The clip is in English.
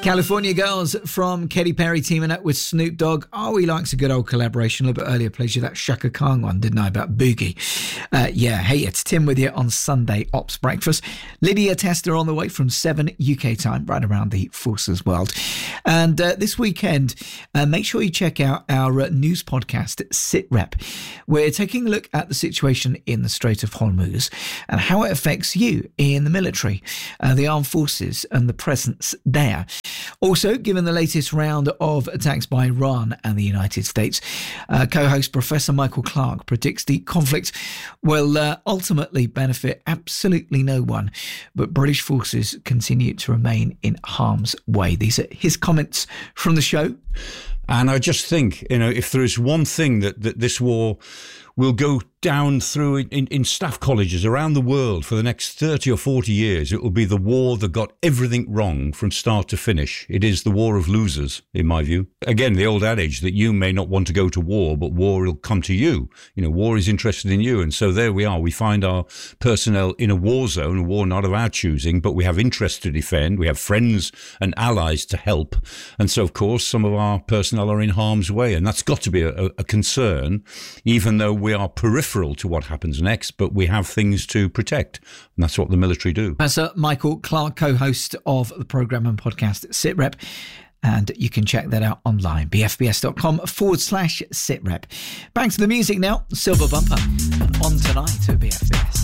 California Girls from Katy Perry teaming up with Snoop Dogg. Oh, he likes a good old collaboration. A little bit earlier, played you that Shaka Khan one, didn't I, about Boogie? Yeah, hey, it's Tim with you on Sunday Ops Breakfast. Lydia Tester on the way from 7 UK time, right around the Forces world. And this weekend, make sure you check out our news podcast, SitRep. We're taking a look at the situation in the Strait of Hormuz and how it affects you in the military, the armed forces and the presence there. Also, given the latest round of attacks by Iran and the United States, co-host Professor Michael Clark predicts the conflict will ultimately benefit absolutely no one, but British forces continue to remain in harm's way. These are his comments from the show. And I just think, if there is one thing that this war will go down through in staff colleges around the world for the next 30 or 40 years, it will be the war that got everything wrong from start to finish. It is the war of losers, in my view. Again, the old adage that you may not want to go to war, but war will come to you. War is interested in you. And so there we are. We find our personnel in a war zone, a war not of our choosing, but we have interests to defend. We have friends and allies to help. And so, of course, some of our personnel are in harm's way. And that's got to be a concern, even though we are peripheral to what happens next, but we have things to protect. And that's what the military do. Professor Michael Clark, co-host of the programme and podcast SitRep. And you can check that out online, bfbs.com/SitRep. Back to the music now. Silver Bumper and On Tonight at BFBS.